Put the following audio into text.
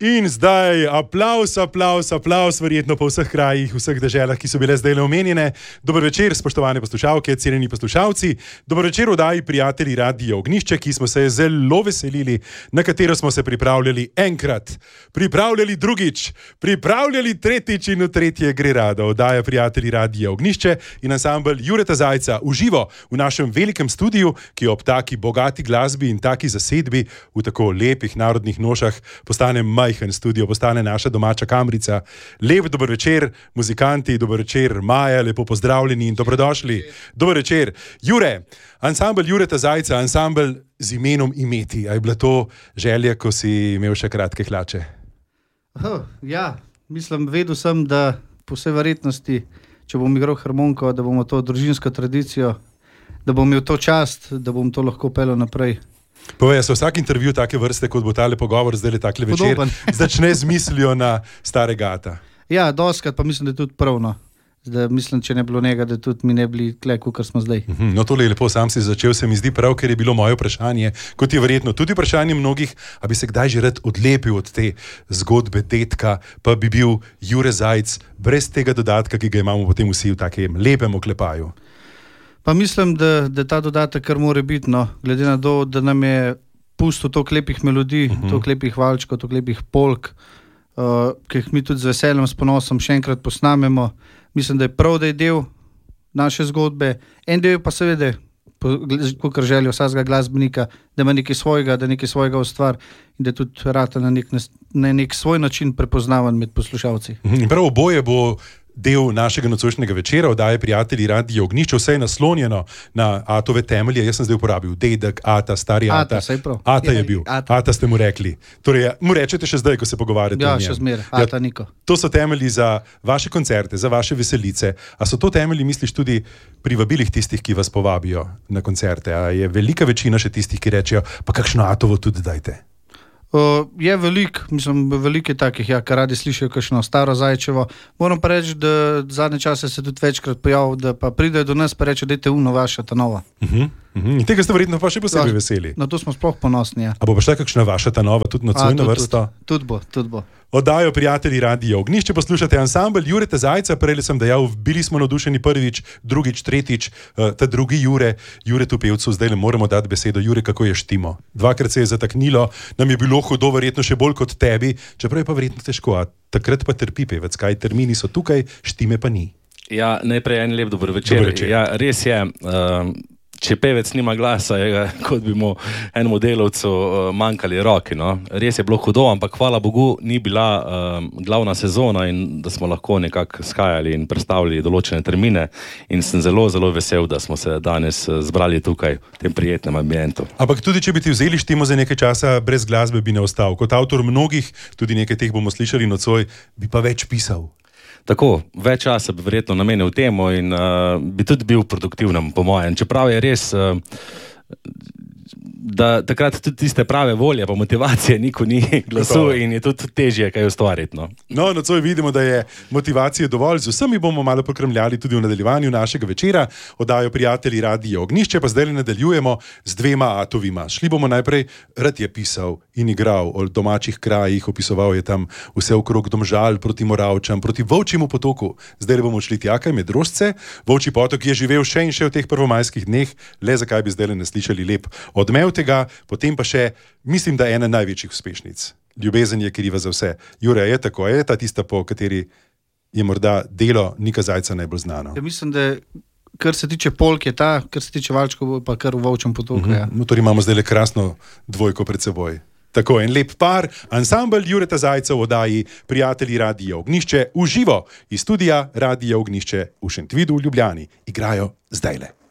In zdaj aplaus, verjetno po vseh krajih, vseh deželah, ki so bile zdaj omenjene. Dober večer, spoštovane poslušalke, cenjeni poslušalci. Dober večer oddaji prijatelji Radia Ognjišče, ki smo se zelo veselili, na katero smo se pripravljali enkrat, pripravljali drugič, pripravljali tretjič in v tretje gre rado. Oddaja prijatelji Radia Ognjišče in ansambel Jureta Zajca v živo v našem velikem studiu, ki ob taki bogati glasbi in taki zasedbi v tako lepih narodnih nošah postane majhen studio, postane naša domača kamrica. Lep dober večer, muzikanti, dober večer, Maja, lepo pozdravljeni in dobrodošli. Dober večer. Jure, ansambel Jureta Zajca, ansambel z imenom Imeti. A je bila to želja, ko si imel še kratke hlače? Ja, mislim, vedel sem, da po vsej verjetnosti, če bom igral harmoniko, da bomo to družinsko tradicijo, da bom imel to čast, da bom to lahko pelil naprej. Povej, so vsak intervju take vrste, kot bo tale pogovor zdaj takle večer, začne z mislijo na starega ata. Ja, doskrat pa mislim, da je tudi pravno. Zdaj, mislim, če ne bilo njega, da tudi mi ne bili tle, kar smo zdaj. No, tole je lepo, sam si začel, se mi zdi prav, ker je bilo moje vprašanje, kot je verjetno tudi vprašanje mnogih, a bi se kdaj že rad odlepil od te zgodbe detka, pa bi bil Jure Zajc brez tega dodatka, ki ga imamo potem vsi v takem lepem oklepaju. Pa mislim, da ta dodatek kar mora biti, no, glede na to, da nam je pustil toliko lepih melodij, toliko lepih valčkov, toliko lepih polk, ki jih mi tudi z veseljem, s ponosom še enkrat posnamemo. Mislim, da je prav, da je del naše zgodbe. En del pa seveda, kakor željo vsakega glasbenika, da ima nekaj svojega, da nekaj svojega ustvar in da tudi rata na nek svoj način prepoznavan med poslušalci. Prav oboje bo del našega nocojšnjega večera, oddaje prijatelji Radia Ognjišče, vse je naslonjeno na Atove temelje. Jaz sem zdaj uporabil dedek, Ata, stari Ata. Ata je bil, Ata ste mu rekli. Torej, mu rečete še zdaj, ko se pogovarjate o njem. Ja, še zmeraj, Ata Niko. To so temelji za vaše koncerte, za vaše veselice. A so to temelji, misliš, tudi pri vabilih tistih, ki vas povabijo na koncerte? A je velika večina še tistih, ki rečejo, pa kakšno Atovo tudi dajte? Je veliko je takih, ja, kar radi slišijo kakšno staro Zajčevo. Moram pa reči, da zadnje čase se tudi večkrat pojavil, da pa pridejo do nas pa reče, dajte vaša ta nova. In tega ste verjetno pa še posebej veseli. Na to smo sploh ponosni, ja. A bo pa šla kakšna vaša ta nova, tudi nocojno vrsto? Tudi bo. Oddajo prijatelji Radia Ognjišče, poslušate ansambel Jureta Zajca, prej sem dejal, bili smo navdušeni prvič, drugič, tretjič, ta drugi Juretu pevcu, zdaj le moramo dati besedo. Jure, kako je štimo? Dvakrat se je zataknilo, nam je bilo hudo, verjetno še bolj kot tebi, čeprav je pa verjetno težko, a takrat pa trpi pevec, kaj termini so tukaj, štime pa ni. Ja, najprej en lep dober večer. Ja, res je, če pevec nima glasa, je, kot bi mu enemu delavcu manjkali roki. No? Res je bilo hudo, ampak hvala Bogu ni bila glavna sezona in da smo lahko nekako skajali in predstavili določene termine in sem zelo, zelo vesel, da smo se danes zbrali tukaj v tem prijetnem ambientu. Ampak tudi, če bi ti vzeli štimo za nekaj časa, brez glasbe bi ne ostal. Kot avtor mnogih, tudi nekaj teh bomo slišali nocoj, bi pa več pisal. Tako, več časa bi verjetno namenil temu in bi tudi bil produktivnem, po mojem. Čeprav je res, da takrat tudi tiste prave volje pa motivacije niko ni glasu in je tudi težje kaj ustvariti. No, nocoj vidimo, da je motivacije dovolj. Z vsemi bomo malo pokrmljali tudi v nadaljevanju našega večera. Oddajo prijatelji Radia Ognjišče, pa zdaj nadaljujemo z dvema Atovima. Šli bomo najprej, rad je pisal in igral o domačih krajih, opisoval je tam vse okrog Domžal, proti Moravčam, proti Volčjemu potoku. Zdaj bomo šli tja, kaj Medrožce. Volčji potok je živel še in še v teh prvomajskih dneh, le zakaj bi zdaj ne slišali lep odmev tega, potem pa še, mislim, da ena največjih uspešnic. Ljubezen je kriva za vse. Jure, je tako, je ta tista, po kateri je morda delo Nika Zajca najbolj znano? Ja, mislim, da kar se tiče polk je ta, kar se tiče valčkov, pa kar v Volčjem potoku. Ja. No, torej imamo zdaj le krasno dvojko pred seboj. Tako, en lep par, ansambel Jureta Zajca v oddaji prijatelji Radia Ognjišče v živo iz studija Radia Ognjišče v Šentvidu v Ljubljani. Igrajo zdajle.